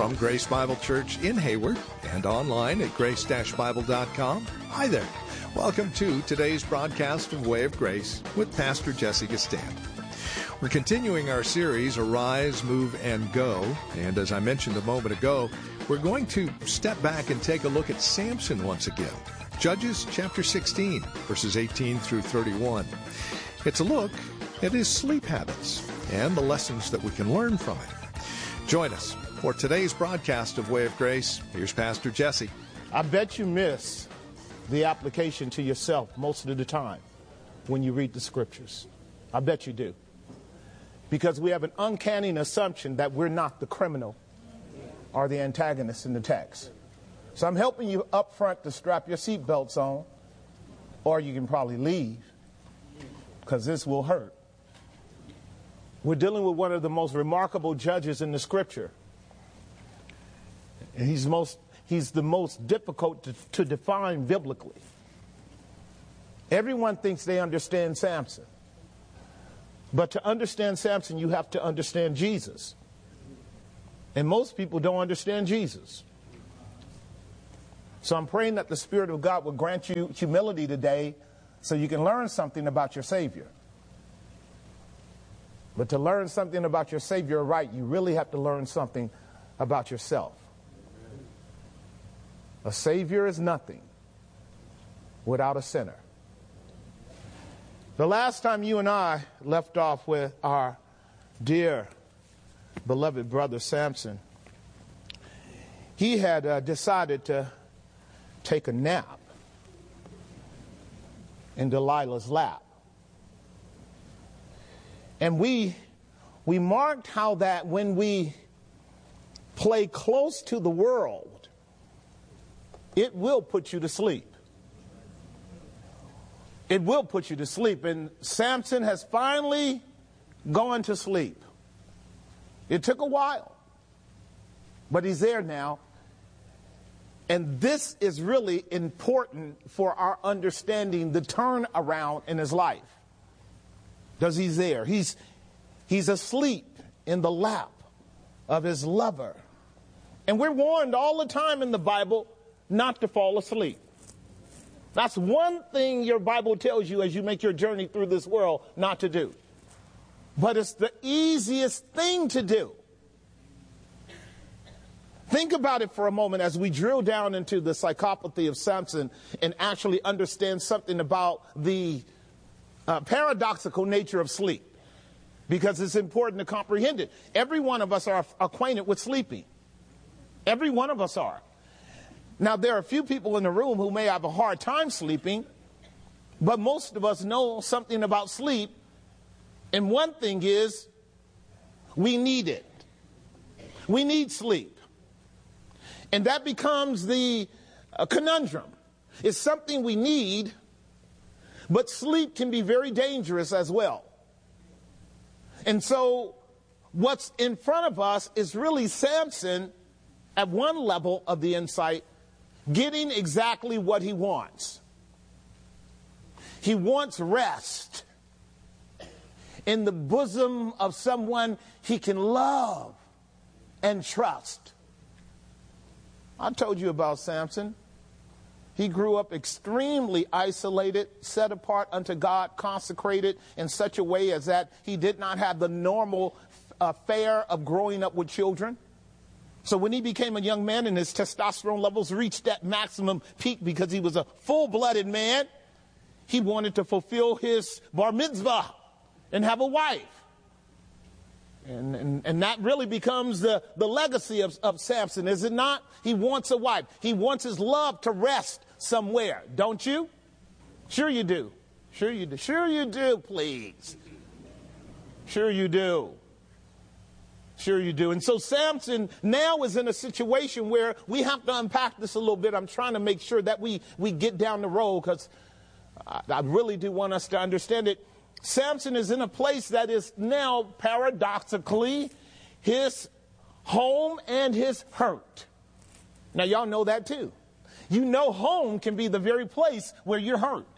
from Grace Bible Church in Hayward and online at grace-bible.com. Hi there. Welcome to today's broadcast of Way of Grace with Pastor Jesse Gastan. We're continuing our series, Arise, Move, and Go. And as I mentioned a moment ago, we're going to step back and take a look at Samson once again. Judges chapter 16, verses 18 through 31. It's a look at his sleep habits and the lessons that we can learn from it. Join us for today's broadcast of Way of Grace. Here's Pastor Jesse. I bet you miss the application to yourself most of the time when you read the scriptures. I bet you do. Because we have an uncanny assumption that we're not the criminal or the antagonist in the text. So I'm helping you up front to strap your seatbelts on, or you can probably leave, because this will hurt. We're dealing with one of the most remarkable judges in the scripture. And he's the most difficult to define biblically. Everyone thinks they understand Samson. But to understand Samson, you have to understand Jesus. And most people don't understand Jesus. So I'm praying that the Spirit of God will grant you humility today so you can learn something about your Savior. But to learn something about your Savior right, you really have to learn something about yourself. A Savior is nothing without a sinner. The last time you and I left off with our dear, beloved brother Samson, he had decided to take a nap in Delilah's lap. And we marked how that when we play close to the world, it will put you to sleep. It will put you to sleep. And Samson has finally gone to sleep. It took a while, but he's there now. And this is really important for our understanding the turnaround in his life. Because he's there. He's asleep in the lap of his lover. And we're warned all the time in the Bible not to fall asleep. That's one thing your Bible tells you as you make your journey through this world not to do. But it's the easiest thing to do. Think about it for a moment as we drill down into the psychopathy of Samson and actually understand something about the paradoxical nature of sleep, because it's important to comprehend it. Every one of us are acquainted with sleeping. Every one of us are. Now, there are a few people in the room who may have a hard time sleeping, but most of us know something about sleep. And one thing is, we need it. We need sleep. And that becomes the conundrum. It's something we need, but sleep can be very dangerous as well. And so what's in front of us is really Samson, at one level of the insight, getting exactly what he wants. He wants rest in the bosom of someone he can love and trust. I told you about Samson. He grew up extremely isolated, set apart unto God, consecrated in such a way as that he did not have the normal fare of growing up with children. So when he became a young man and his testosterone levels reached that maximum peak because he was a full-blooded man, he wanted to fulfill his bar mitzvah and have a wife. And that really becomes the legacy of Samson, is it not? He wants a wife. He wants his love to rest somewhere, don't you? Sure you do. Sure you do. Sure you do, please. Sure you do. Sure you do. And so Samson now is in a situation where we have to unpack this a little bit. I'm trying to make sure that we get down the road, because I really do want us to understand it. Samson is in a place that is now paradoxically his home and his hurt. Now, y'all know that too. You know home can be the very place where you're hurt.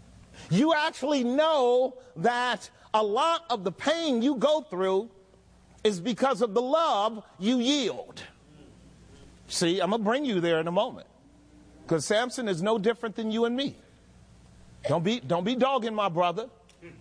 You actually know that a lot of the pain you go through is because of the love you yield. See, I'm going to bring you there in a moment. Because Samson is no different than you and me. Don't be dogging my brother.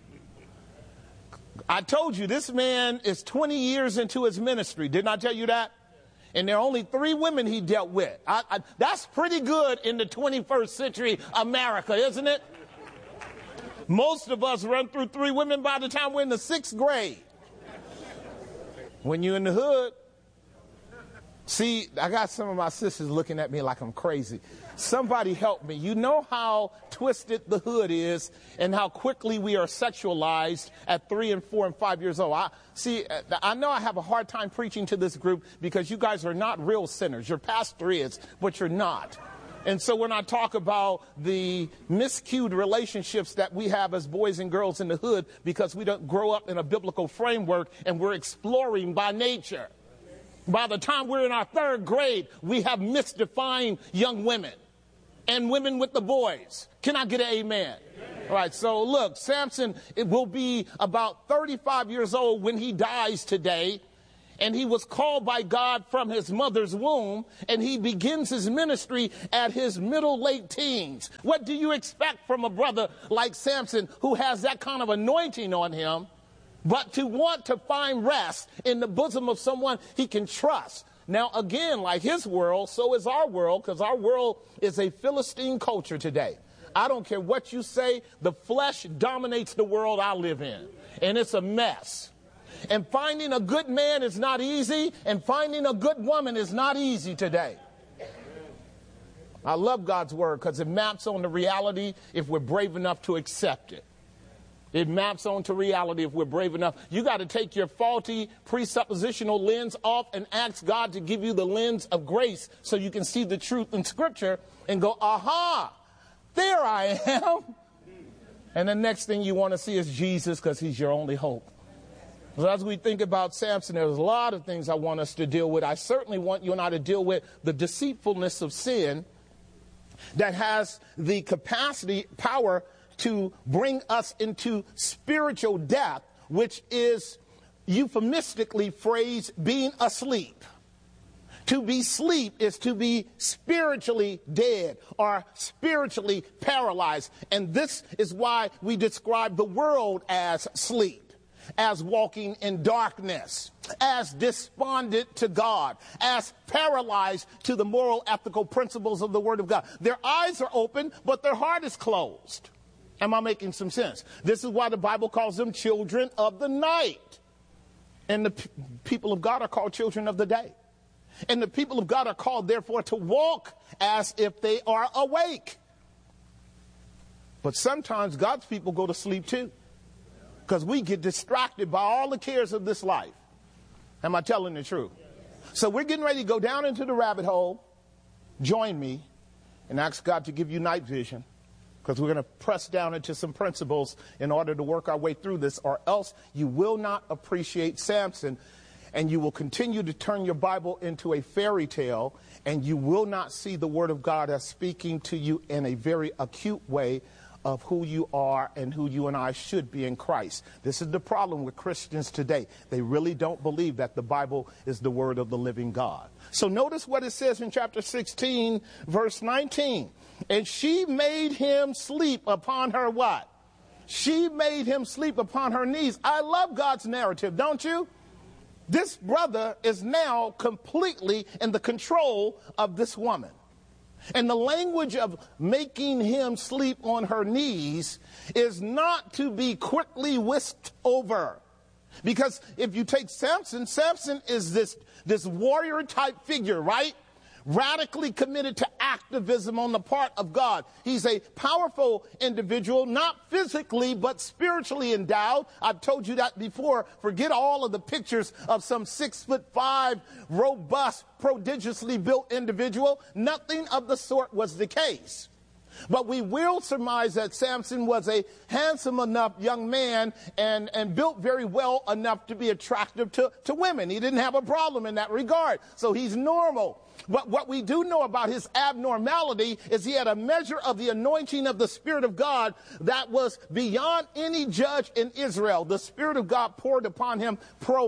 I told you this man is 20 years into his ministry. Didn't I tell you that? And there are only 3 women he dealt with. That's pretty good in the 21st century America, isn't it? Most of us run through 3 women by the time we're in the 6th grade. When you're in the hood, see, I got some of my sisters looking at me like I'm crazy. Somebody help me. You know how twisted the hood is and how quickly we are sexualized at 3 and 4 and 5 years old. I know I have a hard time preaching to this group because you guys are not real sinners. Your pastor is, but you're not. And so when I talk about the miscued relationships that we have as boys and girls in the hood because we don't grow up in a biblical framework and we're exploring by nature. By the time we're in our 3rd grade, we have misdefined young women and women with the boys. Can I get an amen? All right, so look, Samson, it will be about 35 years old when he dies today. And he was called by God from his mother's womb, and he begins his ministry at his late teens. What do you expect from a brother like Samson who has that kind of anointing on him, but to want to find rest in the bosom of someone he can trust? Now, again, like his world, so is our world, because our world is a Philistine culture today. I don't care what you say, the flesh dominates the world I live in, and it's a mess. And finding a good man is not easy, and finding a good woman is not easy today. I love God's word because it maps on the reality if we're brave enough to accept it. It maps onto reality if we're brave enough. You got to take your faulty presuppositional lens off and ask God to give you the lens of grace so you can see the truth in Scripture and go, aha, there I am. And the next thing you want to see is Jesus because he's your only hope. So as we think about Samson, there's a lot of things I want us to deal with. I certainly want you and I to deal with the deceitfulness of sin that has the power to bring us into spiritual death, which is euphemistically phrased being asleep. To be asleep is to be spiritually dead or spiritually paralyzed. And this is why we describe the world as sleep, as walking in darkness, as despondent to God, as paralyzed to the moral, ethical principles of the Word of God. Their eyes are open, but their heart is closed. Am I making some sense? This is why the Bible calls them children of the night. And the people of God are called children of the day. And the people of God are called, therefore, to walk as if they are awake. But sometimes God's people go to sleep too, because we get distracted by all the cares of this life. Am I telling the truth? So we're getting ready to go down into the rabbit hole. Join me and ask God to give you night vision, because we're going to press down into some principles in order to work our way through this, or else you will not appreciate Samson, and you will continue to turn your Bible into a fairy tale, and you will not see the Word of God as speaking to you in a very acute way of who you are and who you and I should be in Christ. This is the problem with Christians today. They really don't believe that the Bible is the word of the living God. So notice what it says in chapter 16, verse 19. And she made him sleep upon her what? She made him sleep upon her knees. I love God's narrative, don't you? This brother is now completely in the control of this woman. And the language of making him sleep on her knees is not to be quickly whisked over. Because if you take Samson, Samson is this warrior type figure, right? Radically committed to activism on the part of God. He's a powerful individual, not physically, but spiritually endowed. I've told you that before. Forget all of the pictures of some 6'5", robust, prodigiously built individual. Nothing of the sort was the case. But we will surmise that Samson was a handsome enough young man and built very well enough to be attractive to women. He didn't have a problem in that regard. So he's normal. But what we do know about his abnormality is he had a measure of the anointing of the Spirit of God that was beyond any judge in Israel. The Spirit of God poured upon him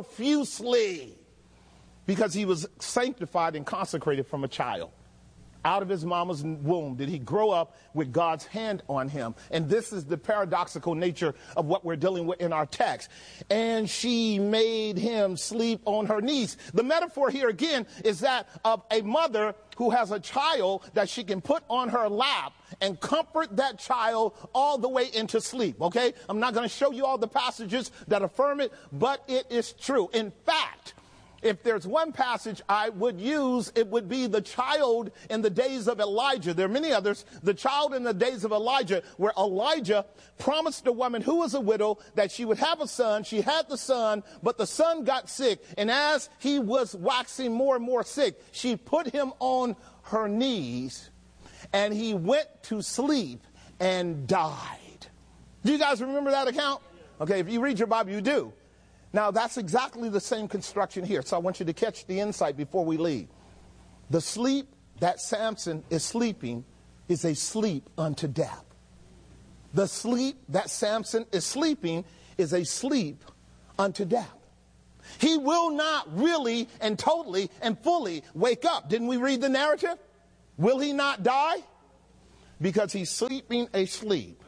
profusely because he was sanctified and consecrated from a child. Out of his mama's womb did he grow up with God's hand on him. And this is the paradoxical nature of what we're dealing with in our text. And she made him sleep on her knees. The metaphor here again is that of a mother who has a child that she can put on her lap and comfort that child all the way into sleep. Okay? I'm not going to show you all the passages that affirm it, but it is true. In fact, if there's one passage I would use, it would be the child in the days of Elijah. There are many others. The child in the days of Elijah, where Elijah promised a woman who was a widow that she would have a son. She had the son, but the son got sick. And as he was waxing more and more sick, she put him on her knees, and he went to sleep and died. Do you guys remember that account? Okay, if you read your Bible, you do. Now, that's exactly the same construction here. So I want you to catch the insight before we leave. The sleep that Samson is sleeping is a sleep unto death. The sleep that Samson is sleeping is a sleep unto death. He will not really and totally and fully wake up. Didn't we read the narrative? Will he not die? Because he's sleeping a sleep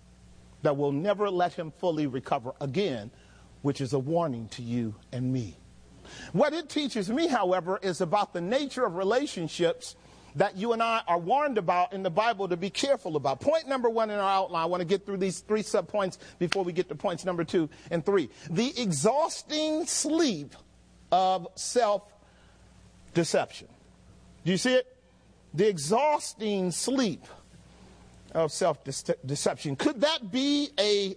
that will never let him fully recover again, which is a warning to you and me. What it teaches me, however, is about the nature of relationships that you and I are warned about in the Bible to be careful about. Point number one in our outline, I want to get through these 3 subpoints before we get to points number 2 and 3. The exhausting sleep of self-deception. Do you see it? The exhausting sleep of self-deception. Could that be a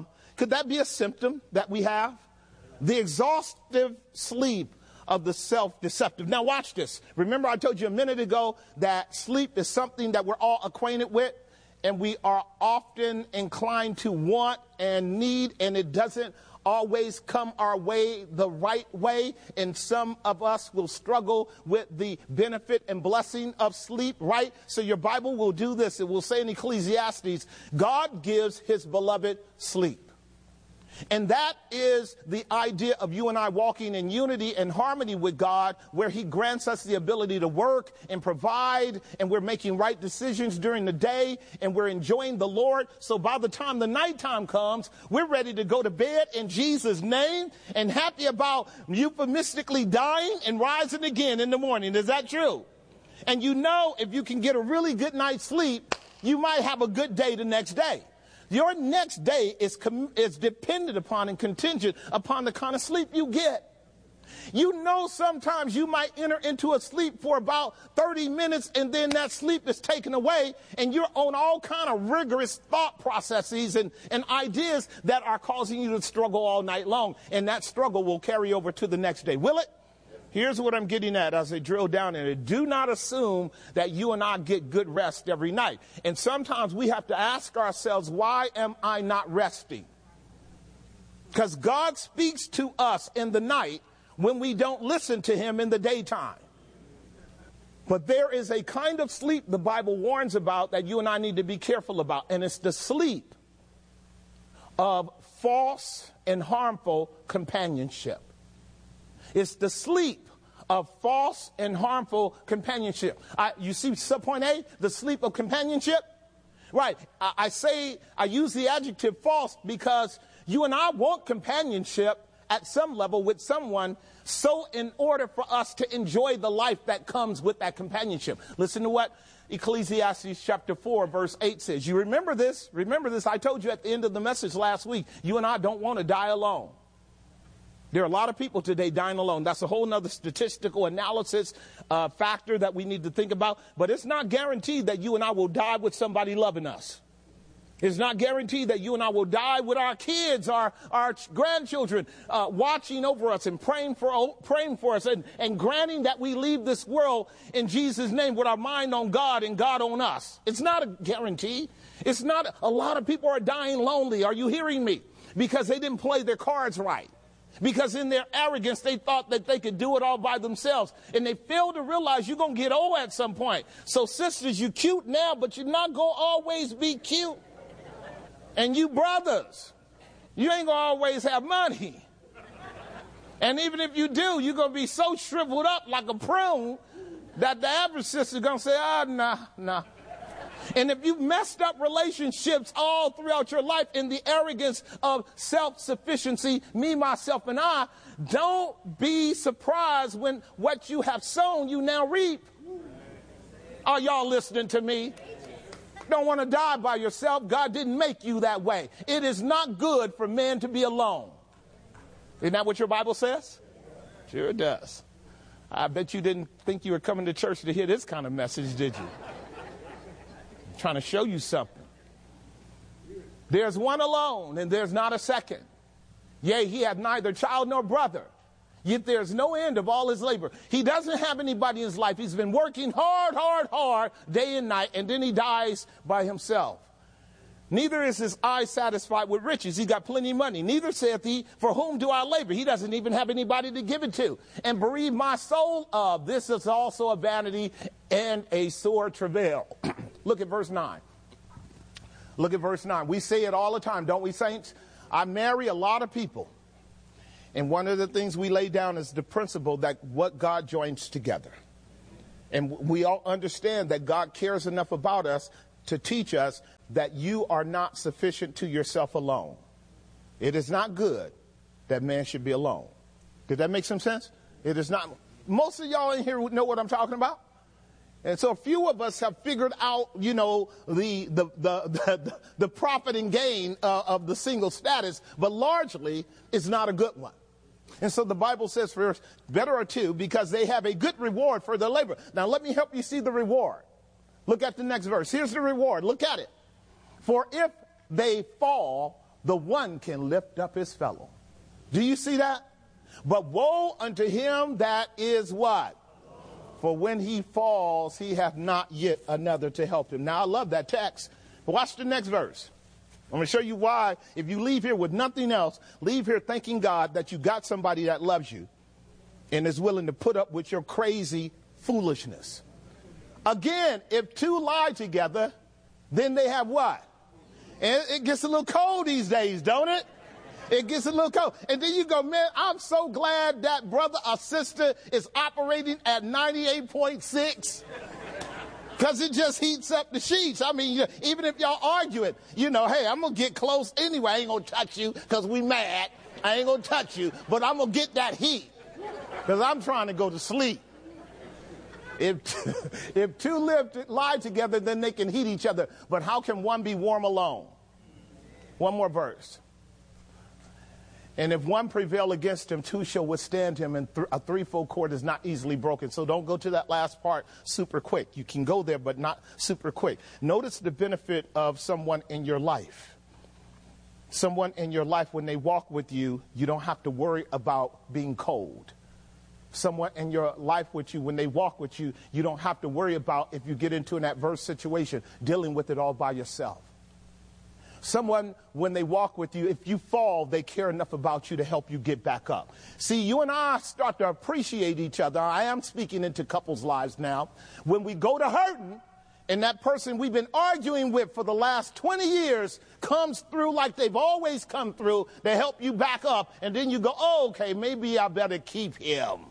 symptom that we have? The exhaustive sleep of the self-deceptive. Now watch this. Remember I told you a minute ago that sleep is something that we're all acquainted with, and we are often inclined to want and need, and it doesn't always come our way the right way, and some of us will struggle with the benefit and blessing of sleep, right? So your Bible will do this. It will say in Ecclesiastes, God gives his beloved sleep. And that is the idea of you and I walking in unity and harmony with God, where he grants us the ability to work and provide, and we're making right decisions during the day, and we're enjoying the Lord. So by the time the nighttime comes, we're ready to go to bed in Jesus' name and happy about euphemistically dying and rising again in the morning. Is that true? And you know, if you can get a really good night's sleep, you might have a good day the next day. Your next day is dependent upon and contingent upon the kind of sleep you get. You know, sometimes you might enter into a sleep for about 30 minutes and then that sleep is taken away and you're on all kind of rigorous thought processes and ideas that are causing you to struggle all night long. And that struggle will carry over to the next day. Will it? Here's what I'm getting at as I drill down in it. Do not assume that you and I get good rest every night. And sometimes we have to ask ourselves, why am I not resting? Because God speaks to us in the night when we don't listen to him in the daytime. But there is a kind of sleep the Bible warns about that you and I need to be careful about. And it's the sleep of false and harmful companionship. It's the sleep of false and harmful companionship. You see subpoint A, the sleep of companionship? Right. I use the adjective false because you and I want companionship at some level with someone, so in order for us to enjoy the life that comes with that companionship. Listen to what Ecclesiastes chapter 4 verse 8 says. You remember this? Remember this. I told you at the end of the message last week, you and I don't want to die alone. There are a lot of people today dying alone. That's a whole nother statistical analysis factor that we need to think about. But it's not guaranteed that you and I will die with somebody loving us. It's not guaranteed that you and I will die with our kids, our grandchildren watching over us and praying for us and granting that we leave this world in Jesus' name with our mind on God and God on us. It's not a guarantee. It's not. A lot of people are dying lonely. Are you hearing me? Because they didn't play their cards right. Because in their arrogance, they thought that they could do it all by themselves. And they failed to realize you're going to get old at some point. So sisters, you're cute now, but you're not going to always be cute. And you brothers, you ain't going to always have money. And even if you do, you're going to be so shriveled up like a prune that the average sister's going to say, nah. And if you've messed up relationships all throughout your life in the arrogance of self-sufficiency, me, myself, and I, don't be surprised when what you have sown you now reap. Are y'all listening to me? Don't want to die by yourself. God didn't make you that way. It is not good for men to be alone. Isn't that what your Bible says? Sure it does. I bet you didn't think you were coming to church to hear this kind of message, did you? I'm trying to show you something. There's one alone, and there's not a second. Yea, he hath neither child nor brother, yet there's no end of all his labor. He doesn't have anybody in his life. He's been working hard, day and night, and then he dies by himself. Neither is his eye satisfied with riches. He's got plenty of money. Neither saith he, for whom do I labor? He doesn't even have anybody to give it to. And bereave my soul of. This is also a vanity and a sore travail. Look at verse 9. Look at verse 9. We say it all the time, don't we, saints? I marry a lot of people. And one of the things we lay down is the principle that what God joins together. And we all understand that God cares enough about us to teach us that you are not sufficient to yourself alone. It is not good that man should be alone. Did that make some sense? It is not. Most of y'all in here know what I'm talking about. And so a few of us have figured out, the profit and gain of the single status, but largely it's not a good one. And so the Bible says, for better are two, because they have a good reward for their labor. Now let me help you see the reward. Look at the next verse. Here's the reward. Look at it. For if they fall, the one can lift up his fellow. Do you see that? But woe unto him that is what? For when he falls, he hath not yet another to help him. Now, I love that text. Watch the next verse. I'm going to show you why, if you leave here with nothing else, leave here thanking God that you got somebody that loves you and is willing to put up with your crazy foolishness. Again, if two lie together, then they have what? And it gets a little cold these days, don't it? It gets a little cold. And then you go, man, I'm so glad that brother or sister is operating at 98.6. Because it just heats up the sheets. I mean, even if y'all arguing, hey, I'm going to get close anyway. I ain't going to touch you because we mad. I ain't going to touch you, but I'm going to get that heat because I'm trying to go to sleep. If two lie together, then they can heat each other. But how can one be warm alone? One more verse. And if one prevail against him, two shall withstand him, and a threefold cord is not easily broken. So don't go to that last part super quick. You can go there, but not super quick. Notice the benefit of someone in your life. Someone in your life, when they walk with you, you don't have to worry about being cold. Someone in your life with you, when they walk with you, you don't have to worry about, if you get into an adverse situation, dealing with it all by yourself. Someone, when they walk with you, if you fall, they care enough about you to help you get back up. See, you and I start to appreciate each other. I am speaking into couples' lives now. When we go to hurting, and that person we've been arguing with for the last 20 years comes through like they've always come through to help you back up, and then you go, oh, okay, maybe I better keep him.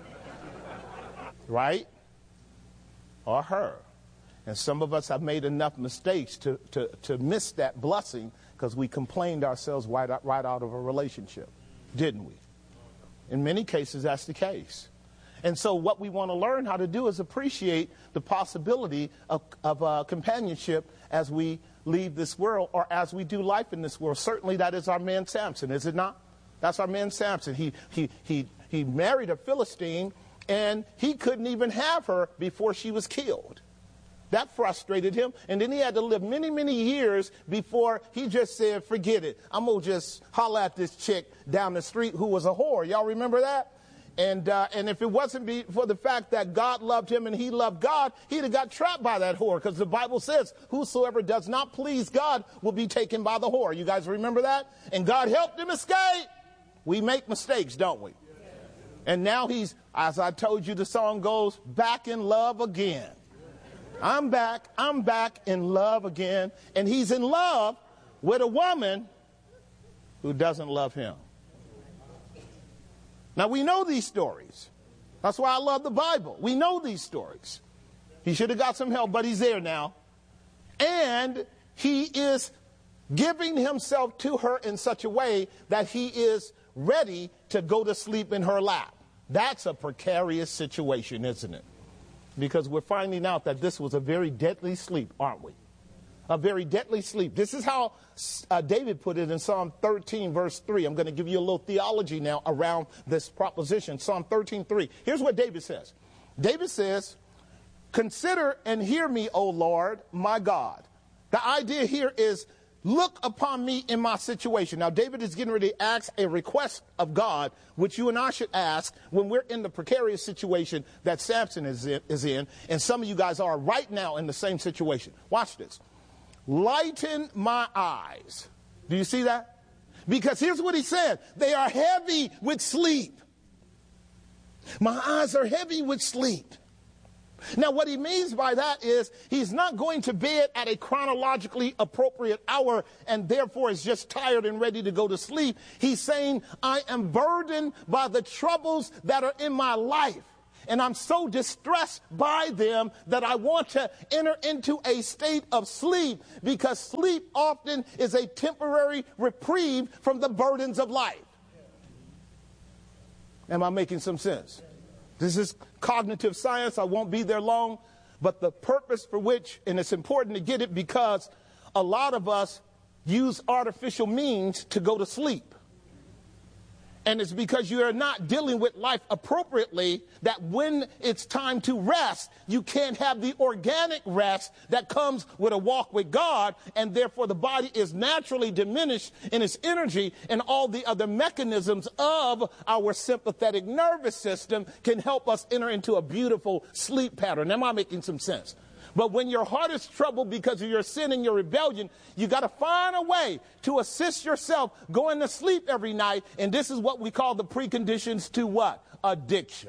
Right? Or her. And some of us have made enough mistakes to miss that blessing because we complained ourselves right out of a relationship, didn't we? In many cases, that's the case. And so what we want to learn how to do is appreciate the possibility of companionship as we leave this world or as we do life in this world. Certainly that is our man Samson, is it not? That's our man Samson. He married a Philistine, and he couldn't even have her before she was killed. That frustrated him. And then he had to live many, many years before he just said, forget it. I'm going to just holler at this chick down the street who was a whore. Y'all remember that? And if it wasn't for the fact that God loved him and he loved God, he'd have got trapped by that whore. Because the Bible says, whosoever does not please God will be taken by the whore. You guys remember that? And God helped him escape. We make mistakes, don't we? And now he's, as I told you, the song goes, back in love again. I'm back in love again. And he's in love with a woman who doesn't love him. Now, we know these stories. That's why I love the Bible. We know these stories. He should have got some help, but he's there now. And he is giving himself to her in such a way that he is ready to go to sleep in her lap. That's a precarious situation, isn't it? Because we're finding out that this was a very deadly sleep, aren't we? A very deadly sleep. This is how David put it in Psalm 13, verse 3. I'm going to give you a little theology now around this proposition. Psalm 13:3. Here's what David says. David says, consider and hear me, O Lord, my God. The idea here is, look upon me in my situation. Now, David is getting ready to ask a request of God, which you and I should ask when we're in the precarious situation that Samson is in. And some of you guys are right now in the same situation. Watch this. Lighten my eyes. Do you see that? Because here's what he said. They are heavy with sleep. My eyes are heavy with sleep. Now, what he means by that is he's not going to bed at a chronologically appropriate hour and therefore is just tired and ready to go to sleep. He's saying, I am burdened by the troubles that are in my life. And I'm so distressed by them that I want to enter into a state of sleep, because sleep often is a temporary reprieve from the burdens of life. Am I making some sense? This is cognitive science. I won't be there long. But the purpose for which, and it's important to get it because a lot of us use artificial means to go to sleep. And it's because you are not dealing with life appropriately that when it's time to rest, you can't have the organic rest that comes with a walk with God. And therefore, the body is naturally diminished in its energy, and all the other mechanisms of our sympathetic nervous system can help us enter into a beautiful sleep pattern. Am I making some sense? But when your heart is troubled because of your sin and your rebellion, you got to find a way to assist yourself going to sleep every night. And this is what we call the preconditions to what? Addiction.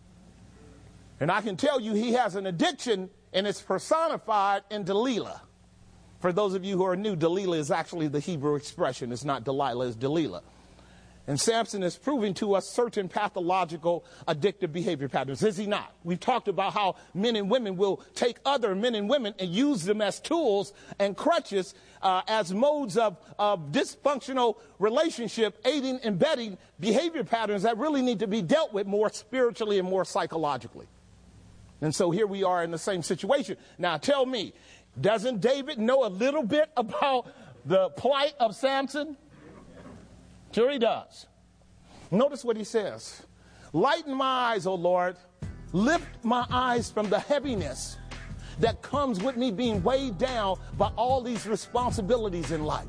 And I can tell you he has an addiction, and it's personified in Delilah. For those of you who are new, Delilah is actually the Hebrew expression. It's not Delilah, it's Delilah. And Samson is proving to us certain pathological addictive behavior patterns, is he not? We've talked about how men and women will take other men and women and use them as tools and crutches as modes of dysfunctional relationship, aiding and abetting behavior patterns that really need to be dealt with more spiritually and more psychologically. And so here we are in the same situation. Now tell me, doesn't David know a little bit about the plight of Samson? Sure he does. Notice what he says. Lighten my eyes, O Lord. Lift my eyes from the heaviness that comes with me being weighed down by all these responsibilities in life.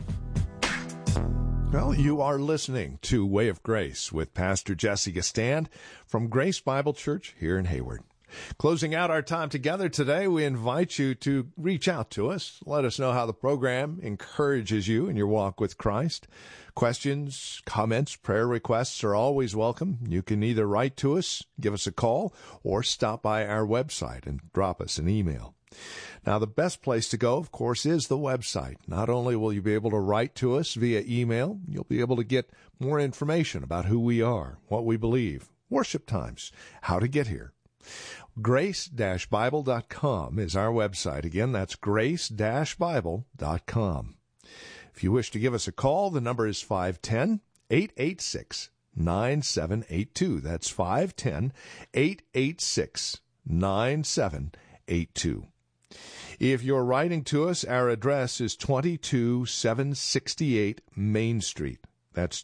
Well, you are listening to Way of Grace with Pastor Jesse Gistand from Grace Bible Church here in Hayward. Closing out our time together today, we invite you to reach out to us. Let us know how the program encourages you in your walk with Christ. Questions, comments, prayer requests are always welcome. You can either write to us, give us a call, or stop by our website and drop us an email. Now, the best place to go, of course, is the website. Not only will you be able to write to us via email, you'll be able to get more information about who we are, what we believe, worship times, how to get here. Grace-Bible.com is our website. Again, that's Grace-Bible.com. If you wish to give us a call, the number is 510-886-9782. That's 510-886-9782. If you're writing to us, our address is 22768 Main Street. That's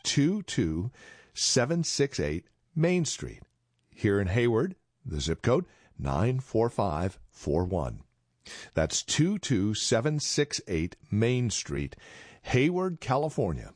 22768 Main Street. Here in Hayward, the zip code 94541. That's 22768 Main Street, Hayward, California,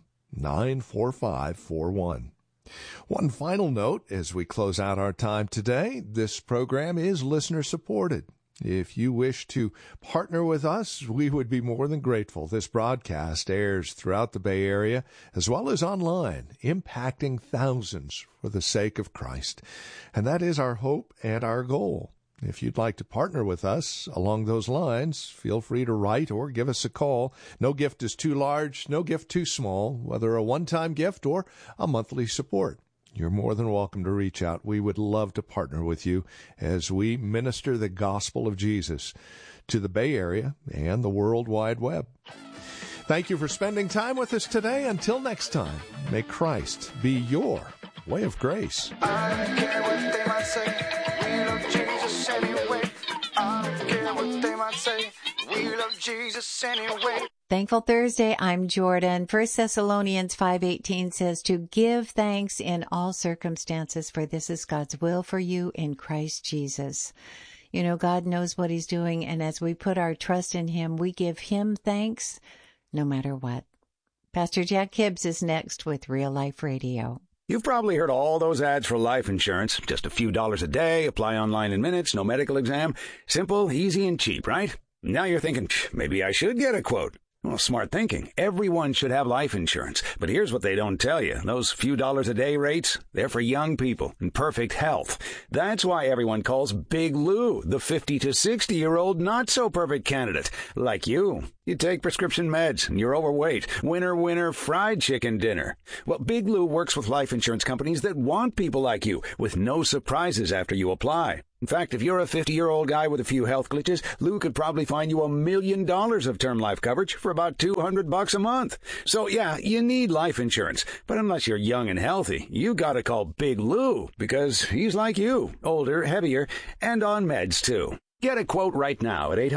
94541. One final note as we close out our time today, this program is listener-supported. If you wish to partner with us, we would be more than grateful. This broadcast airs throughout the Bay Area as well as online, impacting thousands for the sake of Christ. And that is our hope and our goal. If you'd like to partner with us along those lines, feel free to write or give us a call. No gift is too large, no gift too small, whether a one-time gift or a monthly support. You're more than welcome to reach out. We would love to partner with you as we minister the gospel of Jesus to the Bay Area and the World Wide Web. Thank you for spending time with us today. Until next time, may Christ be your way of grace. I don't care what they might say. We love Jesus anyway. I don't care what they might say. We love Jesus anyway. Thankful Thursday, I'm Jordan. 1 Thessalonians 5:18 says to give thanks in all circumstances, for this is God's will for you in Christ Jesus. You know, God knows what he's doing, and as we put our trust in him, we give him thanks no matter what. Pastor Jack Hibbs is next with Real Life Radio. You've probably heard all those ads for life insurance. Just a few dollars a day, apply online in minutes, no medical exam. Simple, easy, and cheap, right? Now you're thinking, maybe I should get a quote. Well, smart thinking. Everyone should have life insurance. But here's what they don't tell you. Those few dollars a day rates, they're for young people in perfect health. That's why everyone calls Big Lou the 50 to 60-year-old not-so-perfect candidate, like you. You take prescription meds, and you're overweight. Winner, fried chicken dinner. Well, Big Lou works with life insurance companies that want people like you, with no surprises after you apply. In fact, if you're a 50-year-old guy with a few health glitches, Lou could probably find you $1 million of term life coverage for about $200 a month. So, yeah, you need life insurance. But unless you're young and healthy, you gotta call Big Lou, because he's like you, older, heavier, and on meds, too. Get a quote right now at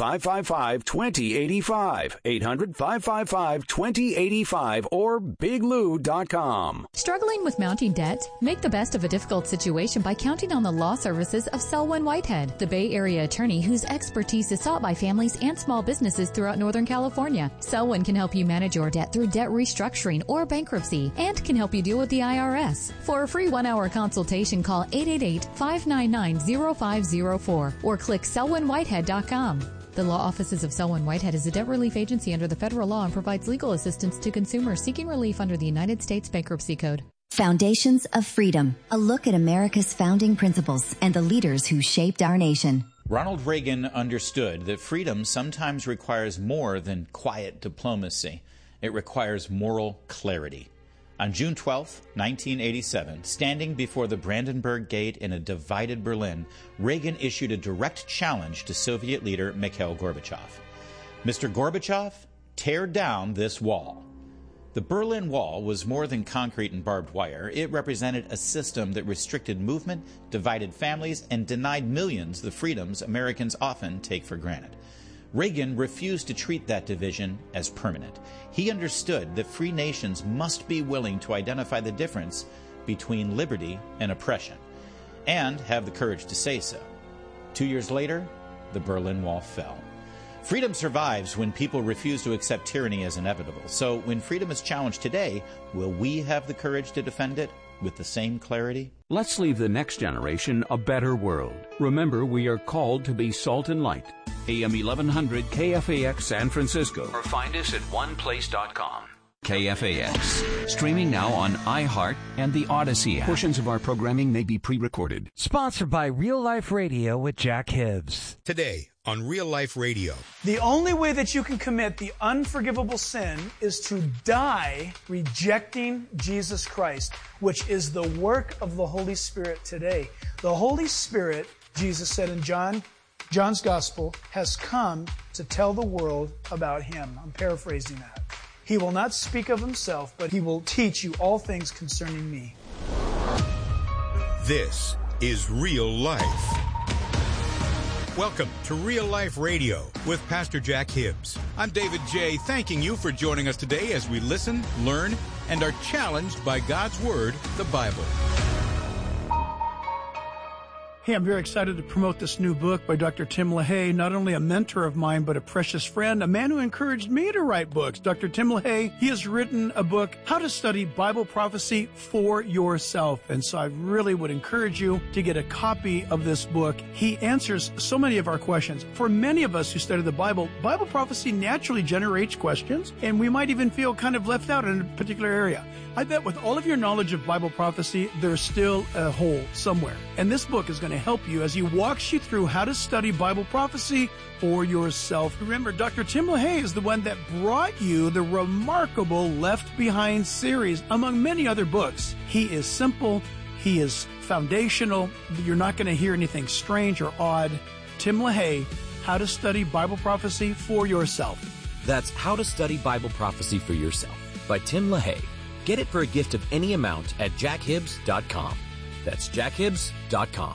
800-555-2085, 800-555-2085, or biglou.com. Struggling with mounting debt? Make the best of a difficult situation by counting on the law services of Selwyn Whitehead, the Bay Area attorney whose expertise is sought by families and small businesses throughout Northern California. Selwyn can help you manage your debt through debt restructuring or bankruptcy and can help you deal with the IRS. For a free 1-hour consultation, call 888-599-0504 or click SelwynWhitehead.com. The law offices of Selwyn Whitehead is a debt relief agency under the federal law and provides legal assistance to consumers seeking relief under the United States Bankruptcy Code. Foundations of Freedom, a look at America's founding principles and the leaders who shaped our nation. Ronald Reagan understood that freedom sometimes requires more than quiet diplomacy. It requires moral clarity. On June 12, 1987, standing before the Brandenburg Gate in a divided Berlin, Reagan issued a direct challenge to Soviet leader Mikhail Gorbachev. Mr. Gorbachev, tear down this wall. The Berlin Wall was more than concrete and barbed wire. It represented a system that restricted movement, divided families, and denied millions the freedoms Americans often take for granted. Reagan refused to treat that division as permanent. He understood that free nations must be willing to identify the difference between liberty and oppression, and have the courage to say so. 2 years later, the Berlin Wall fell. Freedom survives when people refuse to accept tyranny as inevitable. So when freedom is challenged today, will we have the courage to defend it with the same clarity? Let's leave the next generation a better world. Remember, we are called to be salt and light. AM 1100 KFAX San Francisco. Or find us at oneplace.com. KFAX. Streaming now on iHeart and the Odyssey app. Portions of our programming may be pre-recorded. Sponsored by Real Life Radio with Jack Hibbs. Today on Real Life Radio. The only way that you can commit the unforgivable sin is to die rejecting Jesus Christ, which is the work of the Holy Spirit today. The Holy Spirit, Jesus said in John's Gospel, has come to tell the world about Him. I'm paraphrasing that. He will not speak of Himself, but He will teach you all things concerning me. This is Real Life. Welcome to Real Life Radio with Pastor Jack Hibbs. I'm David J., thanking you for joining us today as we listen, learn, and are challenged by God's Word, the Bible. Hey, I'm very excited to promote this new book by Dr. Tim LaHaye, not only a mentor of mine, but a precious friend, a man who encouraged me to write books. Dr. Tim LaHaye, he has written a book, How to Study Bible Prophecy for Yourself. And so I really would encourage you to get a copy of this book. He answers so many of our questions. For many of us who study the Bible prophecy naturally generates questions, and we might even feel kind of left out in a particular area. I bet with all of your knowledge of Bible prophecy, there's still a hole somewhere. And this book is going to help you as he walks you through how to study Bible prophecy for yourself. Remember, Dr. Tim LaHaye is the one that brought you the remarkable Left Behind series, among many other books. He is simple. He is foundational. You're not going to hear anything strange or odd. Tim LaHaye, How to Study Bible Prophecy for Yourself. That's How to Study Bible Prophecy for Yourself by Tim LaHaye. Get it for a gift of any amount at jackhibbs.com. That's jackhibbs.com.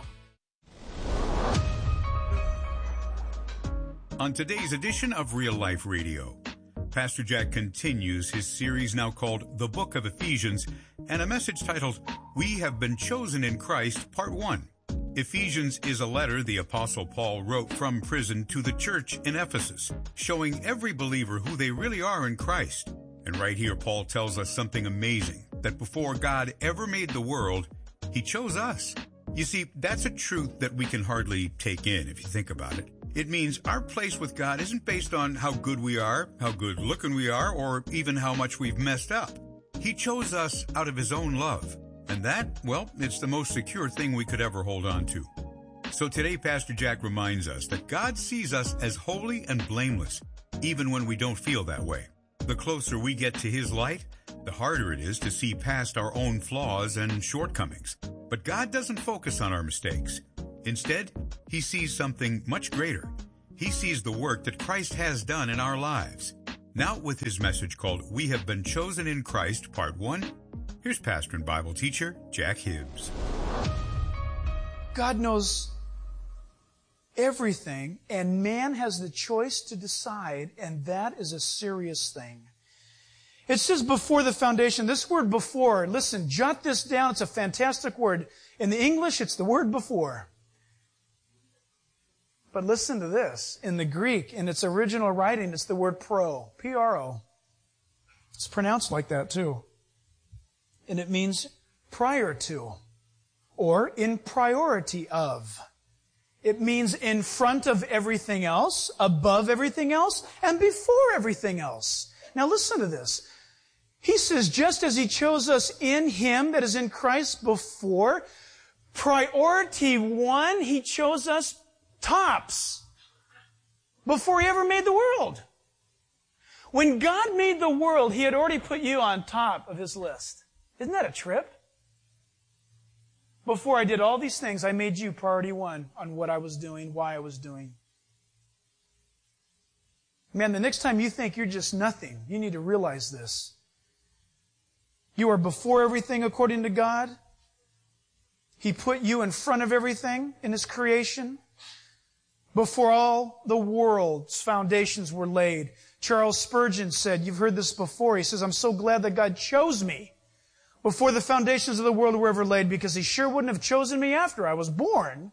On today's edition of Real Life Radio, Pastor Jack continues his series now called The Book of Ephesians, and a message titled, We Have Been Chosen in Christ, Part 1. Ephesians is a letter the Apostle Paul wrote from prison to the church in Ephesus, showing every believer who they really are in Christ. And right here, Paul tells us something amazing, that before God ever made the world, He chose us. You see, that's a truth that we can hardly take in if you think about it. It means our place with God isn't based on how good we are, how good looking we are, or even how much we've messed up. He chose us out of His own love. And that, well, it's the most secure thing we could ever hold on to. So today, Pastor Jack reminds us that God sees us as holy and blameless, even when we don't feel that way. The closer we get to His light, the harder it is to see past our own flaws and shortcomings. But God doesn't focus on our mistakes. Instead, He sees something much greater. He sees the work that Christ has done in our lives. Now with his message called We Have Been Chosen in Christ, Part 1, here's pastor and Bible teacher Jack Hibbs. God knows everything, and man has the choice to decide, and that is a serious thing. It says before the foundation. This word before, listen, jot this down. It's a fantastic word. In the English, it's the word before. But listen to this. In the Greek, in its original writing, it's the word pro, P-R-O. It's pronounced like that too. And it means prior to, or in priority of. It means in front of everything else, above everything else, and before everything else. Now listen to this. He says, just as He chose us in Him, that is in Christ, before, priority one, He chose us tops. Before He ever made the world. When God made the world, He had already put you on top of His list. Isn't that a trip? Before I did all these things, I made you priority one on what I was doing, why I was doing. Man, the next time you think you're just nothing, you need to realize this. You are before everything according to God. He put you in front of everything in His creation. Before all the world's foundations were laid. Charles Spurgeon said, you've heard this before, he says, I'm so glad that God chose me before the foundations of the world were ever laid, because He sure wouldn't have chosen me after I was born.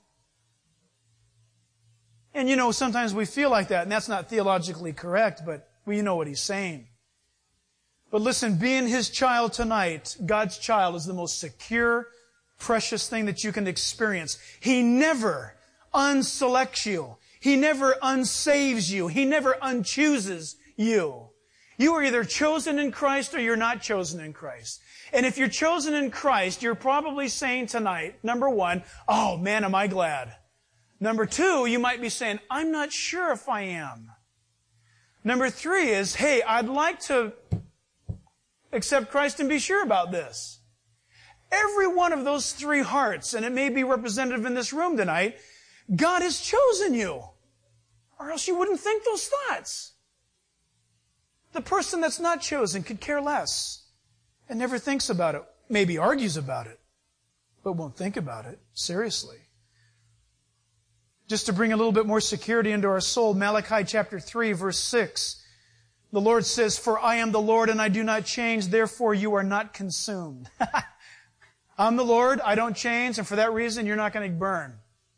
And you know, sometimes we feel like that, and that's not theologically correct, but you know what he's saying. But listen, being His child tonight, God's child, is the most secure, precious thing that you can experience. He never unselects you. He never unsaves you. He never unchooses you. You are either chosen in Christ or you're not chosen in Christ. And if you're chosen in Christ, you're probably saying tonight, number one, oh man, am I glad. Number two, you might be saying, I'm not sure if I am. Number three is, hey, I'd like to accept Christ and be sure about this. Every one of those three hearts, and it may be representative in this room tonight, God has chosen you, or else you wouldn't think those thoughts. The person that's not chosen could care less and never thinks about it, maybe argues about it, but won't think about it seriously. Just to bring a little bit more security into our soul, Malachi chapter 3, verse 6, the Lord says, for I am the Lord and I do not change, therefore you are not consumed. I'm the Lord, I don't change, and for that reason you're not going to burn.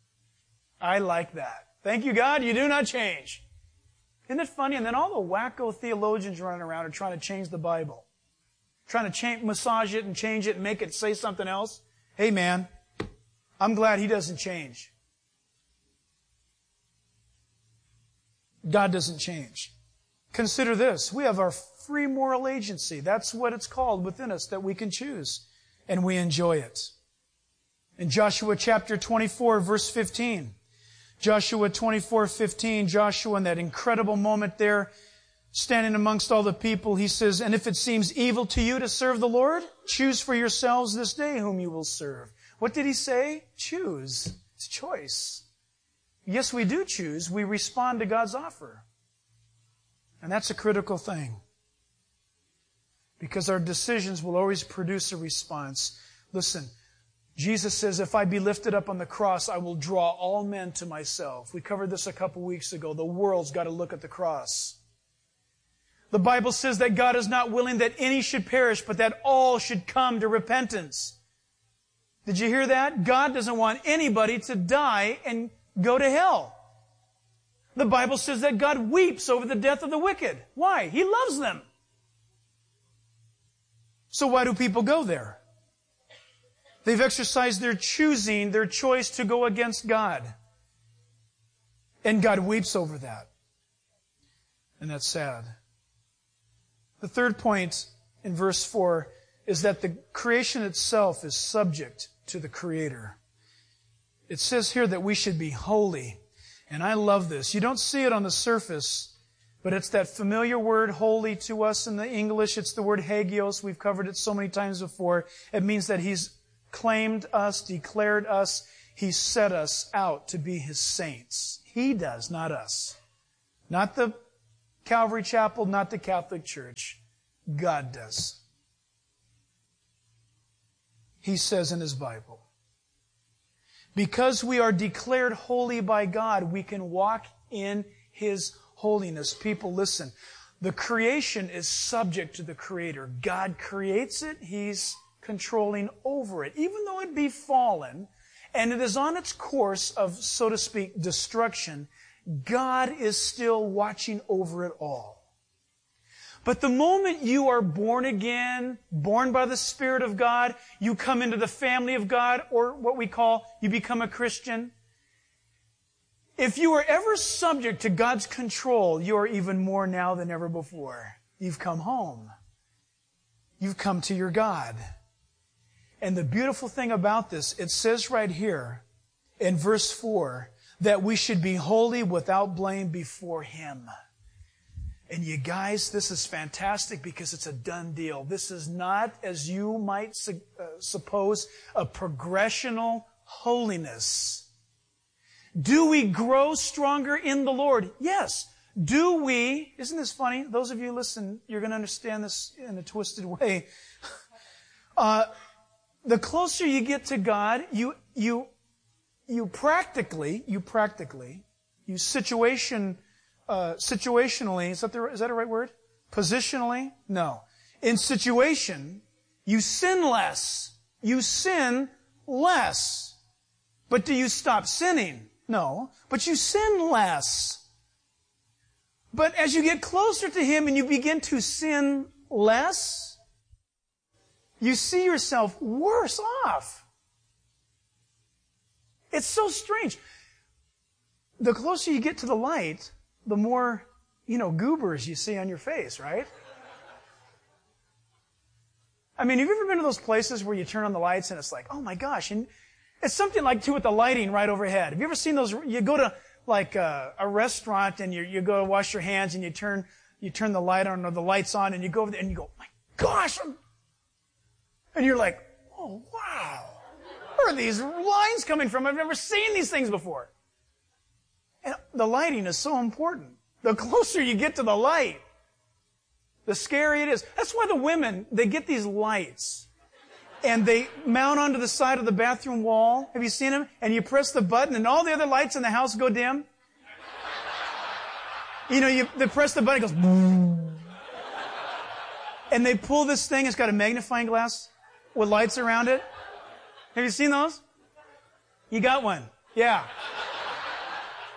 I like that. Thank you, God, you do not change. Isn't it funny? And then all the wacko theologians running around are trying to change the Bible. Trying to massage it and change it and make it say something else. Hey, man, I'm glad He doesn't change. God doesn't change. Consider this. We have our free moral agency. That's what it's called within us, that we can choose. And we enjoy it. In Joshua chapter 24, verse 15. Joshua 24:15, Joshua in that incredible moment there, standing amongst all the people, he says, and if it seems evil to you to serve the Lord, choose for yourselves this day whom you will serve. What did he say? Choose. It's choice. Yes, we do choose. We respond to God's offer. And that's a critical thing. Because our decisions will always produce a response. Listen, Jesus says, if I be lifted up on the cross, I will draw all men to myself. We covered this a couple weeks ago. The world's got to look at the cross. The Bible says that God is not willing that any should perish, but that all should come to repentance. Did you hear that? God doesn't want anybody to die and go to hell. The Bible says that God weeps over the death of the wicked. Why? He loves them. So why do people go there? They've exercised their choosing, their choice to go against God. And God weeps over that. And that's sad. The third point in verse 4 is that the creation itself is subject to the Creator. It says here that we should be holy. And I love this. You don't see it on the surface, but it's that familiar word, holy, to us in the English. It's the word hagios. We've covered it so many times before. It means that He's claimed us, declared us. He set us out to be His saints. He does, not us. Not the Calvary Chapel, not the Catholic Church. God does. He says in His Bible, because we are declared holy by God, we can walk in His holiness. People, listen. The creation is subject to the Creator. God creates it. He's controlling over it. Even though it be fallen, and it is on its course of, so to speak, destruction, God is still watching over it all. But the moment you are born again, born by the Spirit of God, you come into the family of God, or what we call, you become a Christian. If you are ever subject to God's control, you are even more now than ever before. You've come home. You've come to your God. And the beautiful thing about this, it says right here in verse 4 that we should be holy without blame before Him. And you guys, this is fantastic because it's a done deal. This is not, as you might suppose, a progressional holiness. Do we grow stronger in the Lord? Yes. Do we, isn't this funny? Those of you who listen, you're going to understand this in a twisted way. The closer you get to God, you situationally, is that a right word? Positionally? No. In situation, you sin less. You sin less. But do you stop sinning? No. But you sin less. But as you get closer to Him and you begin to sin less, you see yourself worse off. It's so strange. The closer you get to the light, the more, goobers you see on your face, right? I mean, have you ever been to those places where you turn on the lights and it's like, oh my gosh, and it's something like, too, with the lighting right overhead. Have you ever seen those? You go to, like, a restaurant and you go to wash your hands and you turn the light on or the lights on and you go over there and you go, my gosh, and you're like, oh, wow. Where are these lines coming from? I've never seen these things before. And the lighting is so important. The closer you get to the light, the scarier it is. That's why the women, they get these lights and they mount onto the side of the bathroom wall. Have you seen them? And you press the button and all the other lights in the house go dim. They press the button, it goes boom. And they pull this thing, it's got a magnifying glass with lights around it. Have you seen those? You got one. Yeah.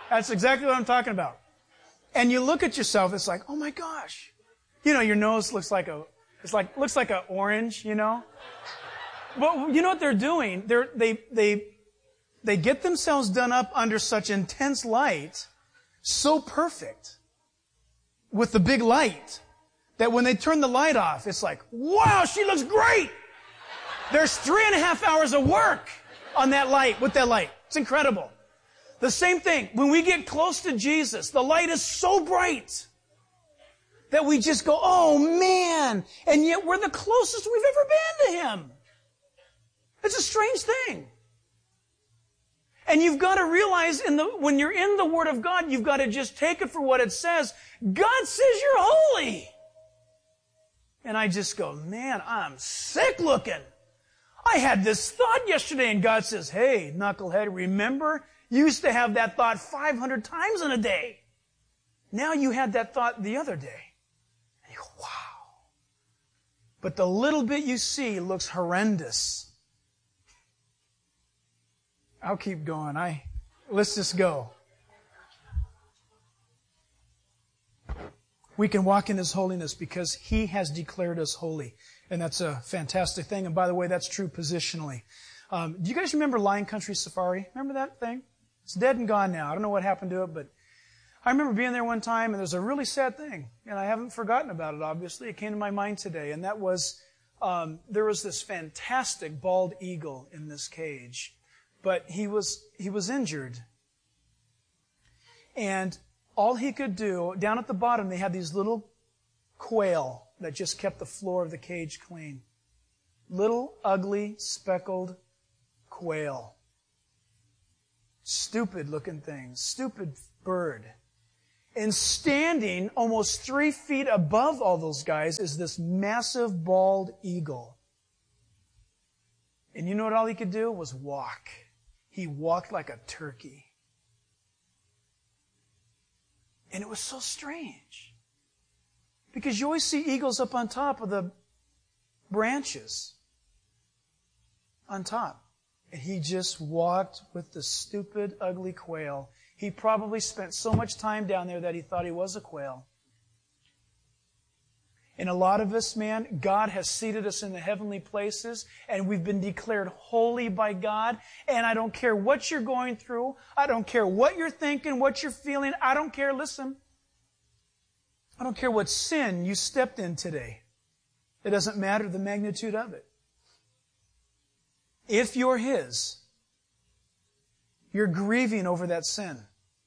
That's exactly what I'm talking about. And you look at yourself, it's like, oh my gosh. You know, your nose looks like looks like an orange, you know? But you know what they're doing? They get themselves done up under such intense light, so perfect, with the big light, that when they turn the light off, it's like, wow, she looks great! There's 3.5 hours of work on that light, with that light. It's incredible. The same thing, when we get close to Jesus, the light is so bright that we just go, oh man, and yet we're the closest we've ever been to Him. It's a strange thing. And you've got to realize when you're in the Word of God, you've got to just take it for what it says. God says you're holy. And I just go, man, I'm sick looking. I had this thought yesterday, and God says, hey, knucklehead, remember? You used to have that thought 500 times in a day. Now you had that thought the other day. And you go, wow. But the little bit you see looks horrendous. I'll keep going. Let's just go. We can walk in His holiness because He has declared us holy. And that's a fantastic thing. And by the way, that's true positionally. Do you guys remember Lion Country Safari? Remember that thing? It's dead and gone now. I don't know what happened to it, but I remember being there one time, and there's a really sad thing. And I haven't forgotten about it, obviously. It came to my mind today. And that was, there was this fantastic bald eagle in this cage. But he was injured. And all he could do, down at the bottom, they had these little quail that just kept the floor of the cage clean. Little, ugly, speckled quail. Stupid looking things. Stupid bird. And standing almost 3 feet above all those guys is this massive bald eagle. And you know what all he could do was walk. He walked like a turkey. And it was so strange. Because you always see eagles up on top of the branches. On top. And he just walked with the stupid, ugly quail. He probably spent so much time down there that he thought he was a quail. And a lot of us, man, God has seated us in the heavenly places, and we've been declared holy by God. And I don't care what you're going through. I don't care what you're thinking, what you're feeling. I don't care, listen. I don't care what sin you stepped in today. It doesn't matter the magnitude of it. If you're His, you're grieving over that sin.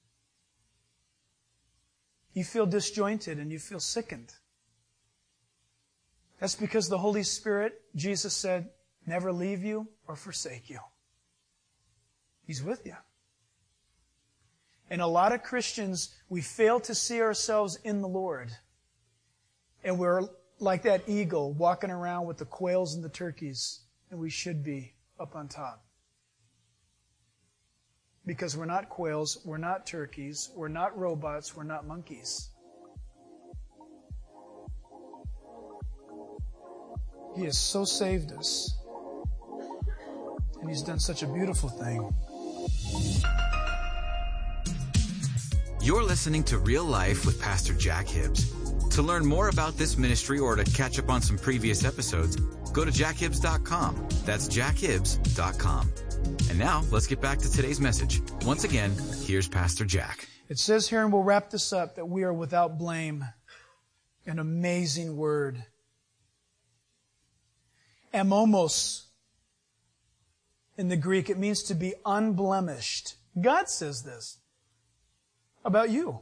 You feel disjointed and you feel sickened. That's because the Holy Spirit, Jesus said, never leave you or forsake you. He's with you. And a lot of Christians, we fail to see ourselves in the Lord. And we're like that eagle walking around with the quails and the turkeys. And we should be up on top. Because we're not quails, we're not turkeys, we're not robots, we're not monkeys. He has so saved us. And He's done such a beautiful thing. You're listening to Real Life with Pastor Jack Hibbs. To learn more about this ministry or to catch up on some previous episodes, go to jackhibbs.com. That's jackhibbs.com. And now, let's get back to today's message. Once again, here's Pastor Jack. It says here, and we'll wrap this up, that we are without blame. An amazing word. Amomos. In the Greek, it means to be unblemished. God says this about you.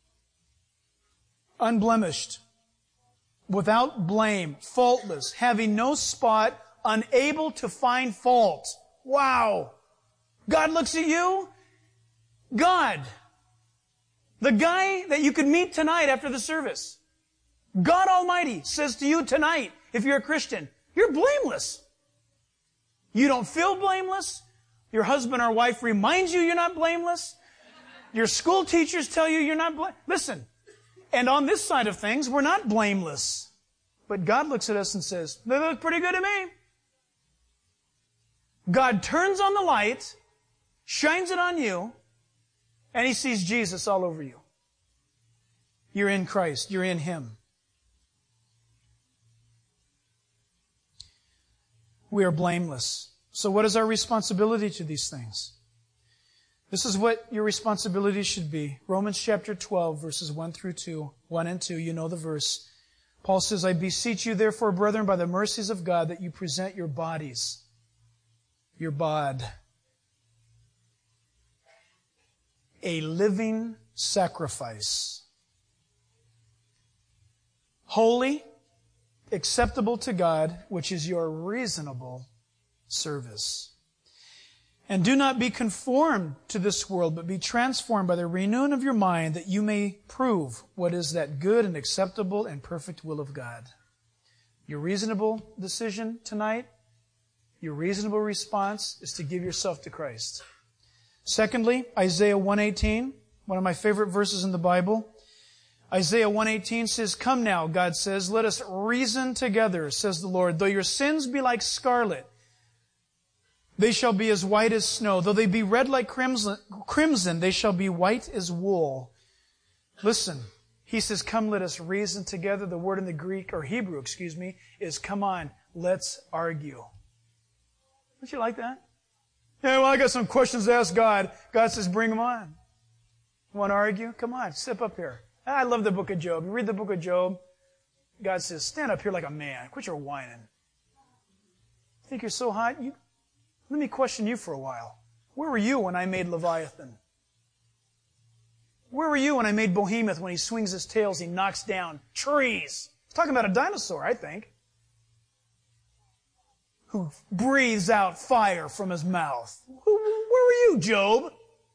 Unblemished. Without blame. Faultless. Having no spot. Unable to find fault. Wow. God looks at you. God. The guy that you could meet tonight after the service. God Almighty says to you tonight, if you're a Christian, you're blameless. You don't feel blameless. Your husband or wife reminds you you're not blameless. Your school teachers tell you you're not blameless. Listen, and on this side of things, we're not blameless. But God looks at us and says, they look pretty good to me. God turns on the light, shines it on you, And he sees Jesus all over you. You're in Christ. You're in Him. We are blameless. So what is our responsibility to these things? This is what your responsibility should be. Romans chapter 12, verses 1 and 2. You know the verse. Paul says, I beseech you therefore, brethren, by the mercies of God, that you present your bodies, your bod, a living sacrifice, holy, acceptable to God, which is your reasonable service. And do not be conformed to this world, but be transformed by the renewing of your mind, that you may prove what is that good and acceptable and perfect will of God. Your reasonable decision tonight, your reasonable response is to give yourself to Christ. Secondly, Isaiah 1:18, one of my favorite verses in the Bible. Isaiah 1:18 says, Come now, God says, let us reason together, says the Lord. Though your sins be like scarlet, they shall be as white as snow. Though they be red like crimson, they shall be white as wool. Listen, he says, come, let us reason together. The word in the Greek, or Hebrew, is come on, let's argue. Don't you like that? Yeah, well, I got some questions to ask God. God says, bring them on. You want to argue? Come on, step up here. I love the book of Job. You read the book of Job, God says, stand up here like a man. Quit your whining. Think you're so hot? Let me question you for a while. Where were you when I made Leviathan? Where were you when I made Behemoth? When he swings his tails, he knocks down trees. He's talking about a dinosaur, I think, who breathes out fire from his mouth. Where were you, Job?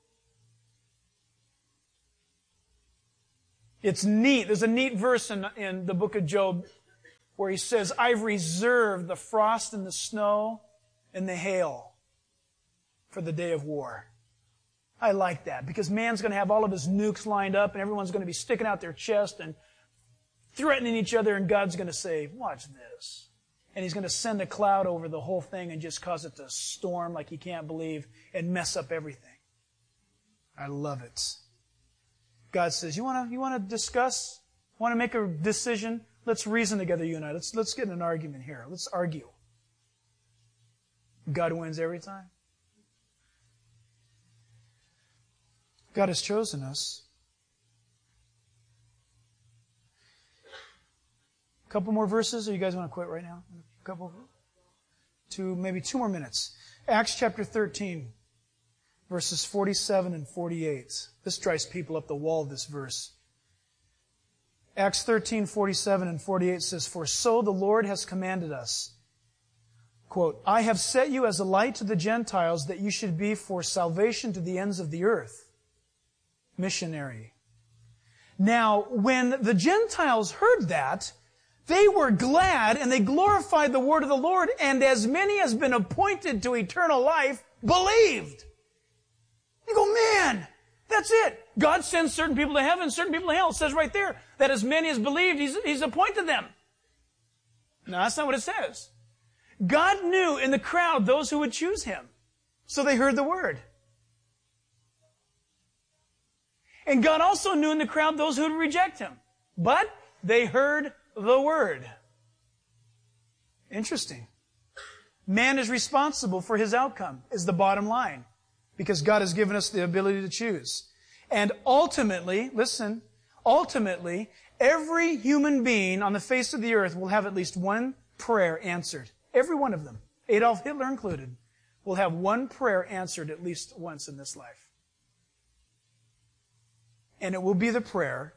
It's neat. There's a neat verse in the book of Job where he says, I've reserved the frost and the snow and the hail for the day of war. I like that because man's going to have all of his nukes lined up and everyone's going to be sticking out their chest and threatening each other, and God's going to say, watch this. And He's going to send a cloud over the whole thing and just cause it to storm like you can't believe and mess up everything. I love it. God says, you want to discuss? Want to make a decision? Let's reason together, you and I. Let's get in an argument here. Let's argue. God wins every time. God has chosen us. A couple more verses, or you guys want to quit right now? Maybe two more minutes. Acts chapter 13, verses 47 and 48. This drives people up the wall, this verse. Acts 13, 47 and 48 says, For so the Lord has commanded us, quote, I have set you as a light to the Gentiles, that you should be for salvation to the ends of the earth. Missionary. Now, when the Gentiles heard that, they were glad and they glorified the word of the Lord, and as many as been appointed to eternal life believed. You go, man, that's it. God sends certain people to heaven, certain people to hell. It says right there that as many as believed, He's appointed them. No, that's not what it says. God knew in the crowd those who would choose Him. So they heard the word. And God also knew in the crowd those who would reject Him. But they heard the word. Interesting. Man is responsible for his outcome, is the bottom line. Because God has given us the ability to choose. And ultimately, listen, every human being on the face of the earth will have at least one prayer answered. Every one of them, Adolf Hitler included, will have one prayer answered at least once in this life. And it will be the prayer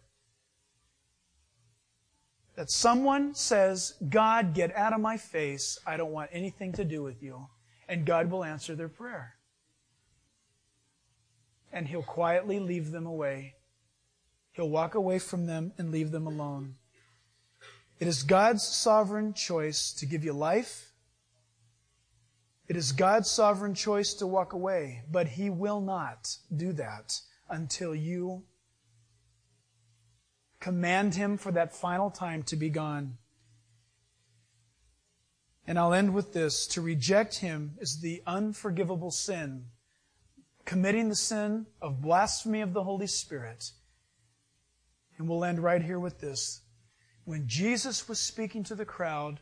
that someone says, God, get out of my face. I don't want anything to do with you. And God will answer their prayer. And He'll quietly leave them away. He'll walk away from them and leave them alone. It is God's sovereign choice to give you life. It is God's sovereign choice to walk away. But He will not do that until you command Him for that final time to be gone. And I'll end with this. To reject Him is the unforgivable sin committing the sin of blasphemy of the Holy Spirit. And we'll end right here with this. When Jesus was speaking to the crowd,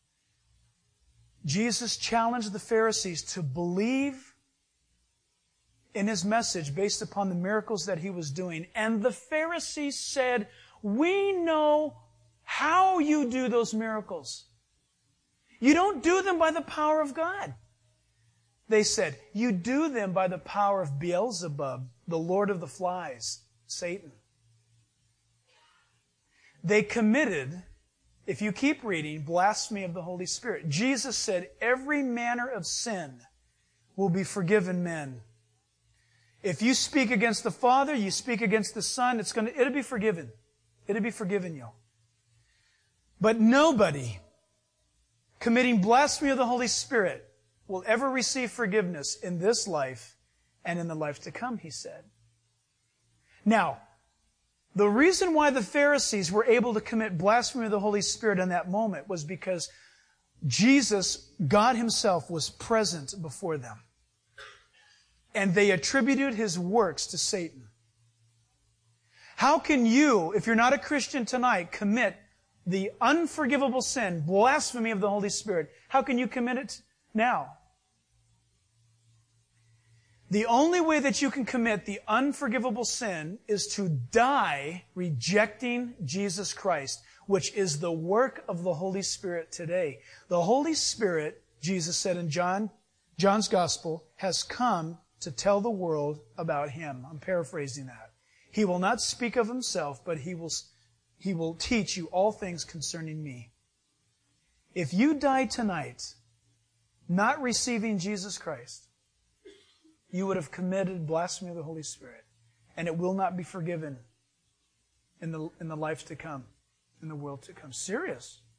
Jesus challenged the Pharisees to believe in His message based upon the miracles that He was doing. And the Pharisees said, "We know how you do those miracles. You don't do them by the power of God." They said, "You do them by the power of Beelzebub, the Lord of the Flies, Satan." They committed, if you keep reading, blasphemy of the Holy Spirit. Jesus said every manner of sin will be forgiven men. If you speak against the Father, you speak against the Son, it'll be forgiven. It'll be forgiven you. But nobody committing blasphemy of the Holy Spirit will ever receive forgiveness in this life and in the life to come, He said. Now, the reason why the Pharisees were able to commit blasphemy of the Holy Spirit in that moment was because Jesus, God Himself, was present before them. And they attributed His works to Satan. How can you, if you're not a Christian tonight, commit the unforgivable sin, blasphemy of the Holy Spirit? How can you commit it now? The only way that you can commit the unforgivable sin is to die rejecting Jesus Christ, which is the work of the Holy Spirit today. The Holy Spirit, Jesus said in John's Gospel, has come to tell the world about Him. I'm paraphrasing that. He will not speak of Himself, but He will teach you all things concerning Me. If you die tonight not receiving Jesus Christ, you would have committed blasphemy of the Holy Spirit, and it will not be forgiven in the life to come, in the world to come. Serious.